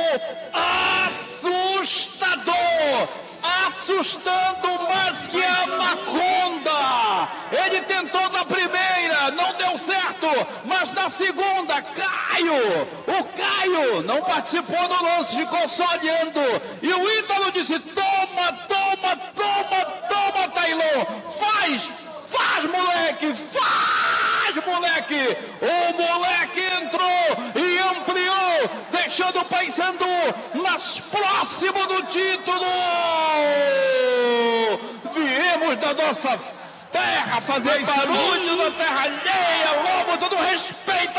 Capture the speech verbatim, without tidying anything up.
assustador, assustando mais que a anaconda. Ele tentou na primeira, não deu certo, mas na segunda, Caio, o Caio não participou do lance, ficou só olhando, e o Ítalo disse: toma, toma, toma, toma, Tailon, faz, faz, moleque, faz, moleque. O moleque entrou e ampliou, deixando o Paysandu nas próximas do título. Viemos da nossa terra fazer barulho na terra alheia. Lobo, todo respeito